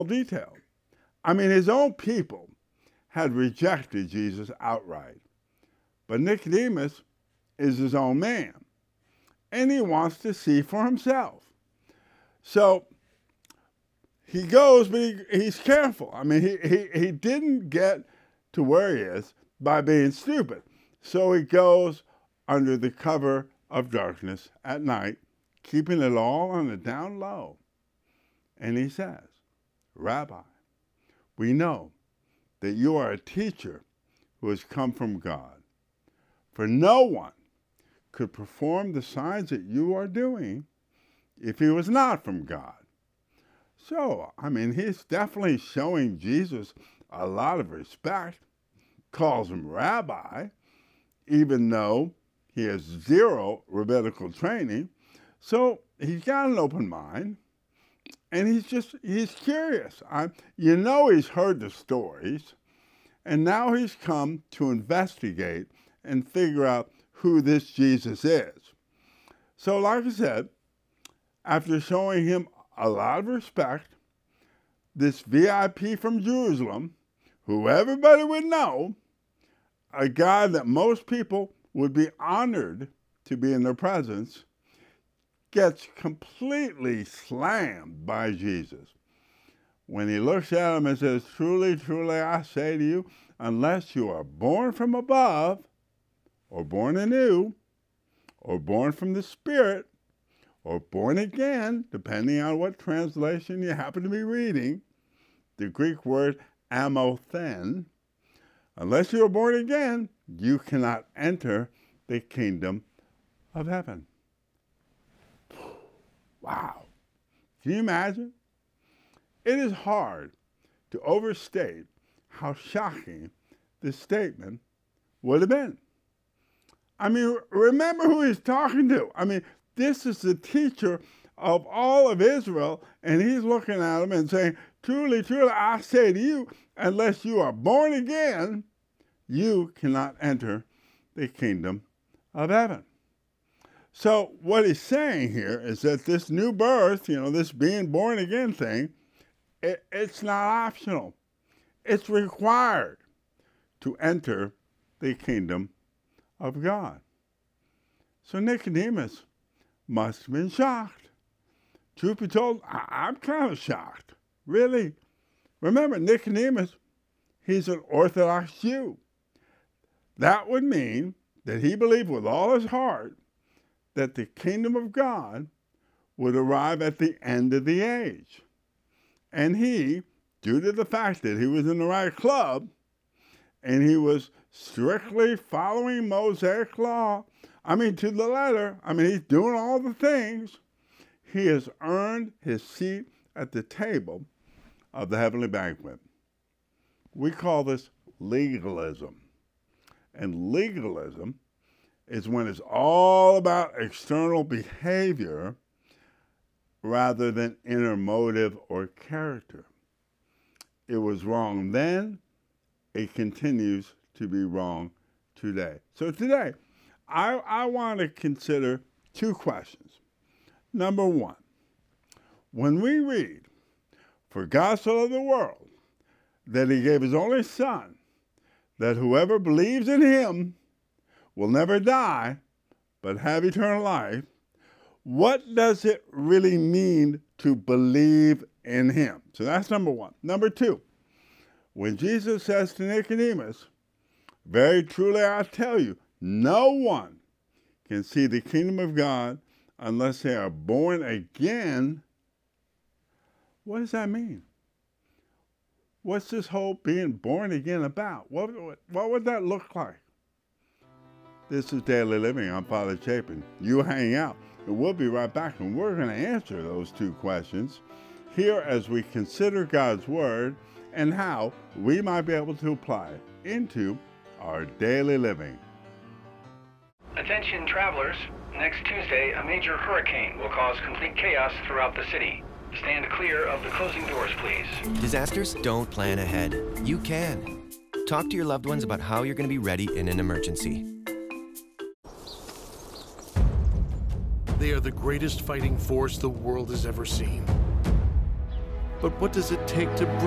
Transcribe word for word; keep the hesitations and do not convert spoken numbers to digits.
detail. I mean, his own people had rejected Jesus outright. But Nicodemus is his own man, and he wants to see for himself. So he goes, but he, he's careful. I mean, he, he, he didn't get to where he is by being stupid. So he goes under the cover of darkness at night, keeping it all on the down low. And he says, Rabbi, we know that you are a teacher who has come from God. For no one could perform the signs that you are doing if he was not from God. So, I mean, he's definitely showing Jesus a lot of respect, calls him rabbi, even though he has zero rabbinical training. So he's got an open mind, and he's just, he's curious. I, you know he's heard the stories, and now he's come to investigate and figure out who this Jesus is. So like I said, after showing him a lot of respect, this V I P from Jerusalem, who everybody would know, a guy that most people would be honored to be in their presence, gets completely slammed by Jesus. When he looks at him and says, truly, truly, I say to you, unless you are born from above, or born anew, or born from the Spirit, or born again, depending on what translation you happen to be reading, the Greek word amothen, unless you are born again, you cannot enter the kingdom of heaven. Wow. Can you imagine? It is hard to overstate how shocking this statement would have been. I mean, remember who he's talking to. I mean, this is the teacher of all of Israel, and he's looking at him and saying, truly, truly, I say to you, unless you are born again, you cannot enter the kingdom of heaven. So what he's saying here is that this new birth, you know, this being born again thing, it, it's not optional. It's required to enter the kingdom of God. So Nicodemus must have been shocked. Truth be told, I, I'm kind of shocked. Really? Remember, Nicodemus, he's an Orthodox Jew. That would mean that he believed with all his heart that the kingdom of God would arrive at the end of the age. And he, due to the fact that he was in the right club, and he was strictly following Mosaic law, I mean, to the letter, I mean, he's doing all the things, he has earned his seat at the table of the heavenly banquet. We call this legalism. And legalism is when it's all about external behavior rather than inner motive or character. It was wrong then, it continues to be wrong today. So today, I, I want to consider two questions. Number one, when we read, for God so loved the world, that he gave his only Son, that whoever believes in him will never die, but have eternal life, what does it really mean to believe in him? So that's number one. Number two, when Jesus says to Nicodemus, very truly I tell you, no one can see the kingdom of God unless they are born again, what does that mean? What's this whole being born again about? What, what, what would that look like? This is Daily Living. I'm Father Chapin. You hang out, and we'll be right back, and we're going to answer those two questions here as we consider God's Word and how we might be able to apply it into our daily living. Attention travelers, next Tuesday a major hurricane will cause complete chaos throughout the city. Stand clear of the closing doors, please. Disasters don't plan ahead. You can. Talk to your loved ones about how you're going to be ready in an emergency. They are the greatest fighting force the world has ever seen. But what does it take to